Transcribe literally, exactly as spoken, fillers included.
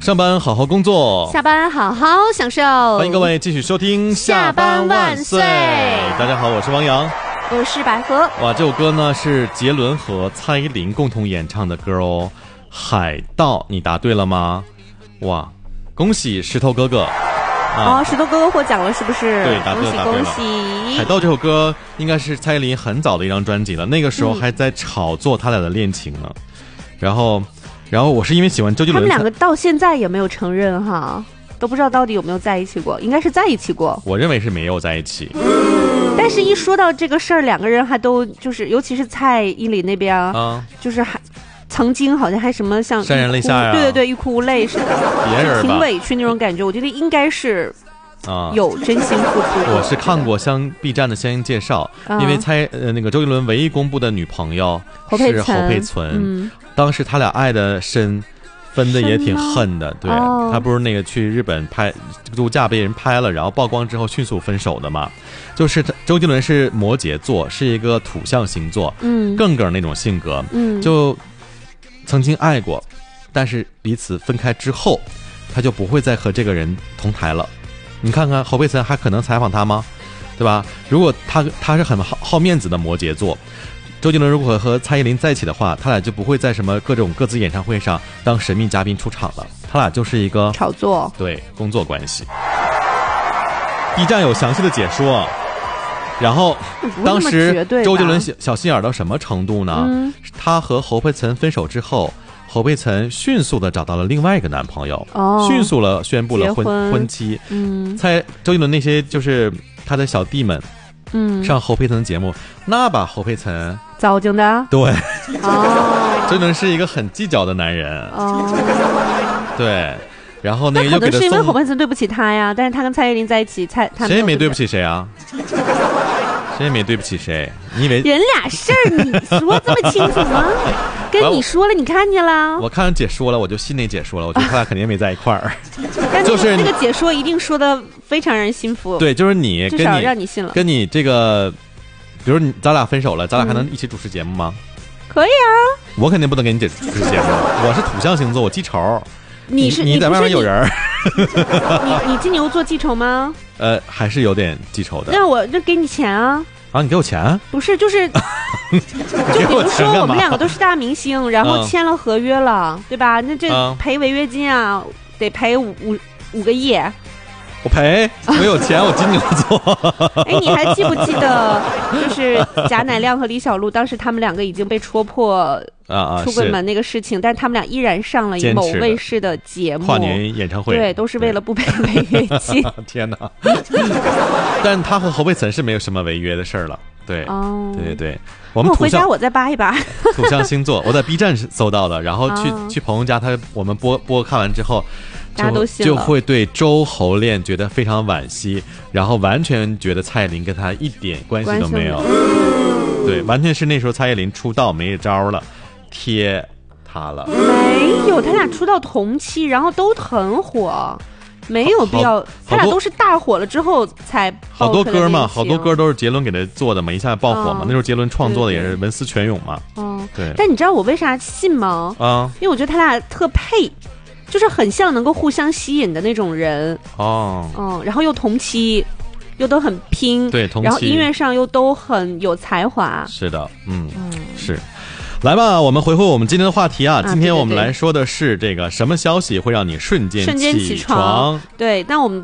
上班好好工作， 下班好好享受。 欢迎各位继续收听下班万岁。大家好，我是王洋， 我是百合。 哇，这首歌呢是杰伦和蔡依林共同演唱的歌哦，海盗，你答对了吗？哇，恭喜石头哥哥啊！哦，石头哥哥获奖了是不是？ 对，答对了， 恭喜恭喜！ 海盗这首歌应该是蔡依林很早的一张专辑了，那个时候还在炒作他俩的恋情呢。嗯、然后，然后我是因为喜欢周杰伦， 他们两个到现在也没有承认哈，都不知道到底有没有在一起过，应该是在一起过。 我认为是没有在一起。 但是，一说到这个事儿，两个人还都就是，尤其是蔡依林那边啊，就是还。曾经好像还什么像潸然泪下呀、啊， 对对对，欲哭无泪似的， 别人挺委屈那种感觉。我觉得应该是啊，有真心付出、啊。 我是看过相 B 站的相应介绍，啊、因为蔡呃那个周杰伦唯一公布的女朋友是侯佩岑，嗯、当时他俩爱的深，分的也挺恨的。对、哦、他不是那个去日本拍度假被人拍了，然后曝光之后迅速分手的嘛。就是周杰伦是摩羯座，是一个土象星座，嗯，更梗那种性格，嗯，就。曾经爱过，但是彼此分开之后，他就不会再和这个人同台了。你看看侯佩岑还可能采访他吗？对吧？如果他他是很好好面子的摩羯座，周杰伦如果和蔡依林在一起的话，他俩就不会在什么各种各自演唱会上当神秘嘉宾出场了，他俩就是一个炒作， 对，工作关系。B 站有详细的解说。然后当时周杰伦小心眼到什么程度呢、嗯、他和侯佩岑分手之后，侯佩岑迅速的找到了另外一个男朋友、哦、迅速了宣布了 婚, 婚, 婚期。嗯，猜周杰伦那些就是他的小弟们嗯，上侯佩岑的节目，那把侯佩岑糟践的。 对、哦、周杰伦是一个很计较的男人。哦，对，然后那个又给他送， 那可能是因为侯佩岑对不起他呀，但是他跟蔡依林在一起，蔡他谁也没对不起谁啊，谁也没对不起谁。你以为人俩事儿你说这么清楚吗？跟你说了，你看见了？ 我看解说了，我就信那解说了，我觉得他俩肯定没在一块儿。 但就是那个解说一定说的非常让人心服。 对，就是你至少让你信了。 跟你这个，比如你咱俩分手了，咱俩还能一起主持节目吗？ 嗯、可以啊。 我肯定不能跟你主持节目，我是土象星座，我记仇。 你是你, 你在外面有人你你金牛座记仇吗？ 呃，还是有点记仇的。 那我就给你钱啊！ 啊，你给我钱？ 不是，就是就比如说我们两个都是大明星，然后签了合约了，嗯、对吧？那这赔违约金啊，嗯、得赔五五五个亿。 我赔，我有钱，我金牛座。 哎，你还记不记得，就是贾乃亮和李小璐当时他们两个已经被戳破啊出柜门那个事情，但是他们俩依然上了某卫视的节目， 跨年演唱会， 对，都是为了不赔违约金。 天哪！但他和侯佩岑是没有什么违约的事儿了。对，哦，对对对，我们我回家我再扒一扒。 土象星座，我在 B 站搜到的，然后去、哦、去朋友家，他我们播播看完之后。 大家都信了，就会对周侯恋觉得非常惋惜，然后完全觉得蔡依林跟他一点关系都没有。对，完全是那时候蔡依林出道没招了，贴他了。 没有，他俩出道同期，然后都很火，没有必要。他俩都是大火了之后才好多歌嘛，好多歌都是杰伦给他做的嘛，一下爆火嘛。哦、那时候杰伦创作的也是文思泉涌嘛。 哦， 对。 但你知道我为啥信吗？啊，因为我觉得他俩特配。就是很像能够互相吸引的那种人哦，嗯，然后又同期，又都很拼， 对，同期， 然后音乐上又都很有才华， 是的，嗯，嗯是。来吧，我们回回我们今天的话题啊。啊今天我们来说的是这个什么消息会让你瞬间瞬间起床？对，但我们